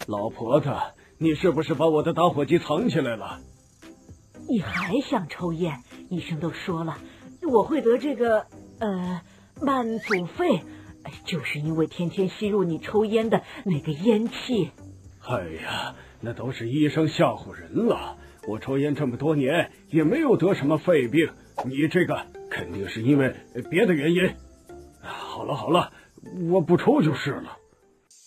老婆子，你是不是把我的打火机藏起来了？ 你还想抽烟？医生都说了，我会得这个慢阻肺，就是因为天天吸入你抽烟的那个烟气。 哎呀，那都是医生吓唬人了。我抽烟这么多年也没有得什么肺病，你这个肯定是因为别的原因。好了好了，我不抽就是了。